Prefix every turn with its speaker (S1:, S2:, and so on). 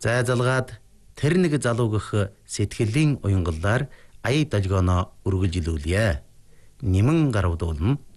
S1: Зайлгаад тэр нэг залуугах сэтгэлийн уянгалаар ая дажгоно үргэлжилүүлье. Нимэн гарвдуулна.